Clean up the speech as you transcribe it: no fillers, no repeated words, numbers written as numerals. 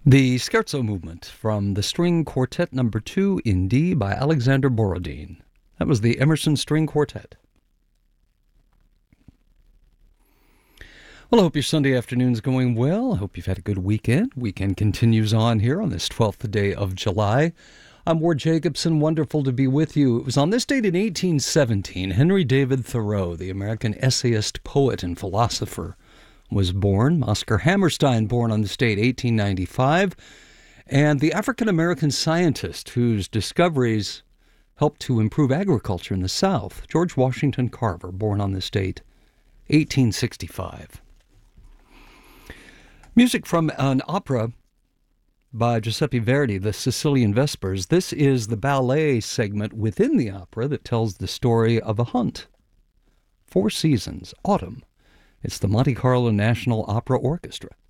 The Scherzo Movement from the String Quartet No. 2 in D by Alexander Borodin. That was the Emerson String Quartet. Well, I hope your Sunday afternoon's going well. I hope you've had a good weekend. Weekend continues on here on this 12th day of July. I'm Ward Jacobson. Wonderful to be with you. It was on this date in 1817, Henry David Thoreau, the American essayist, poet, and philosopher, was born. Oscar Hammerstein, born on this date, 1895. And the African-American scientist whose discoveries helped to improve agriculture in the South, George Washington Carver, born on this date, 1865. Music from an opera by Giuseppe Verdi, the Sicilian Vespers. This is the ballet segment within the opera that tells the story of a hunt. 4 seasons, autumn. It's the Monte Carlo National Opera Orchestra.